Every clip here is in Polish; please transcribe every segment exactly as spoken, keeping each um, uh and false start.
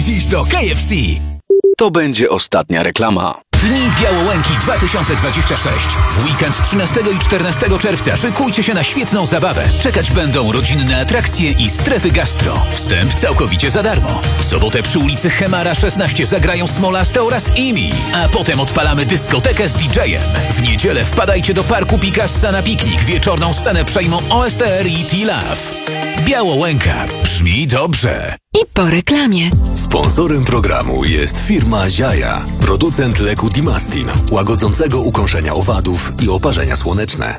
Dziś do K F C. To będzie ostatnia reklama. Dni Białołęki dwa tysiące dwadzieścia sześć. W weekend trzynastego i czternastego czerwca szykujcie się na świetną zabawę. Czekać będą rodzinne atrakcje i strefy gastro. Wstęp całkowicie za darmo. W sobotę przy ulicy Chemara szesnaście zagrają Smolaste oraz Imi. A potem odpalamy dyskotekę z didżejem. W niedzielę wpadajcie do Parku Picassa na piknik. Wieczorną scenę przejmą O S T R i T-Love. Białołęka. Brzmi dobrze. I po reklamie. Sponsorem programu jest firma Ziaja, producent leku Dimastin, łagodzącego ukąszenia owadów i oparzenia słoneczne.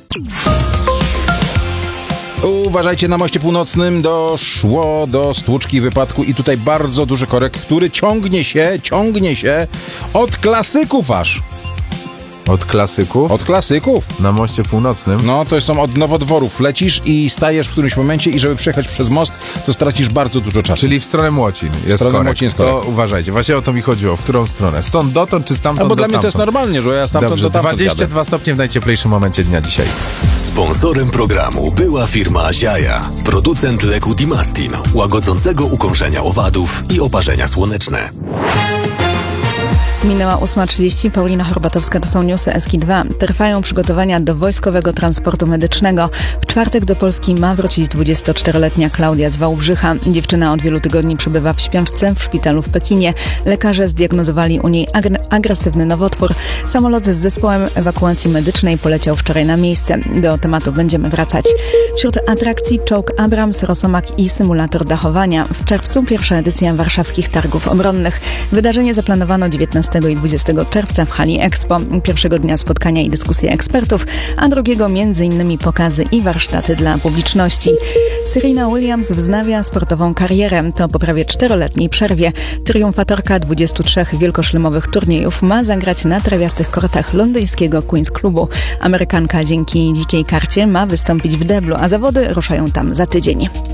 Uważajcie, na moście północnym doszło do stłuczki wypadku i tutaj bardzo duży korek, który ciągnie się, ciągnie się od klasyków aż. Od klasyków? Od klasyków. Na moście północnym? No, to są od nowodworów. Lecisz i stajesz w którymś momencie i żeby przejechać przez most, to stracisz bardzo dużo czasu. Czyli w stronę Młocin jest w stronę korek. Młocin jest korek. To uważajcie, właśnie o to mi chodziło. W którą stronę? Stąd dotąd, czy stamtąd A bo do dla mnie to jest tamtąd? normalnie, że ja stamtąd Dobrze, do tamtąd dwadzieścia dwa jadę. stopnie w najcieplejszym momencie dnia dzisiaj. Sponsorem programu była firma Ziaja, producent leku Dimastin, łagodzącego ukąszenia owadów i oparzenia słoneczne. Minęła ósma trzydzieści. Paulina Horbatowska, to są newsy S K dwa. Trwają przygotowania do wojskowego transportu medycznego. W czwartek do Polski ma wrócić dwudziestoczteroletnia Klaudia z Wałbrzycha. Dziewczyna od wielu tygodni przebywa w śpiączce w szpitalu w Pekinie. Lekarze zdiagnozowali u niej ag- agresywny nowotwór. Samolot z zespołem ewakuacji medycznej poleciał wczoraj na miejsce. Do tematu będziemy wracać. Wśród atrakcji czołg Abrams, Rosomak i symulator dachowania. W czerwcu pierwsza edycja warszawskich targów obronnych. Wydarzenie zaplanowano dziewiętnastego i dwudziestego czerwca w hali Expo. Pierwszego dnia spotkania i dyskusje ekspertów, a drugiego między innymi pokazy i warsztaty dla publiczności. Serena Williams wznawia sportową karierę. To po prawie czteroletniej przerwie. Triumfatorka dwudziestu trzech wielkoszlemowych turniejów ma zagrać na trawiastych kortach londyńskiego Queen's Clubu. Amerykanka dzięki dzikiej karcie ma wystąpić w deblu, a zawody ruszają tam za tydzień.